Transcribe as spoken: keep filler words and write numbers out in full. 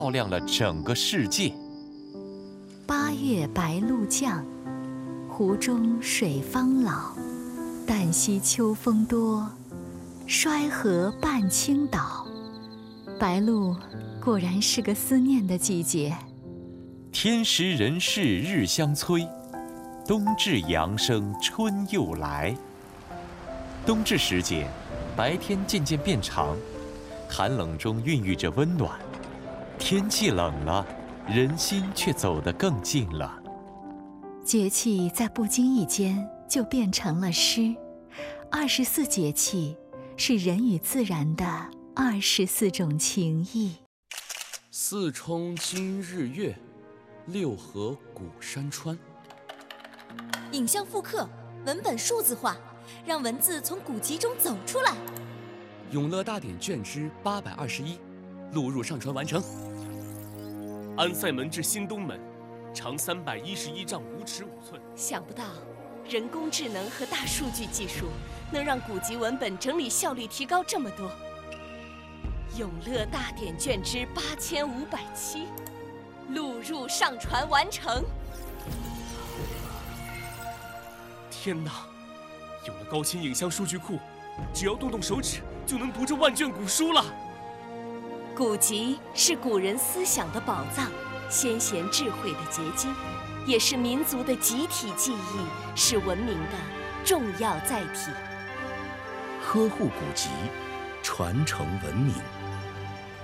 亮了整个世界。 八月白露降，湖中水方老。旦夕秋风多，衰河半倾倒。白露果然是个思念的季节。 天时人事日相催，冬至阳生春又来。冬至时节，白天渐渐变长，寒冷中孕育着温暖。天气冷了，人心却走得更近了。 节气在不经意间就变成了诗。二十四节气是人与自然的二十四种情谊。 四冲今日月，六合古山川。 影像复刻，文本数字化，让文字从古籍中走出来。 永乐大典卷之八百二十一，录入上传完成。 安塞门至新东门，长三百一十一丈五尺五寸。 想不到，人工智能和大数据技术能让古籍文本整理效率提高这么多。永乐大典卷之八千五百七，录入上传完成。 天哪！有了高清影像数据库，只要动动手指就能读这万卷古书了。 古籍是古人思想的宝藏，先贤智慧的结晶，也是民族的集体记忆，是文明的重要载体。 呵护古籍，传承文明。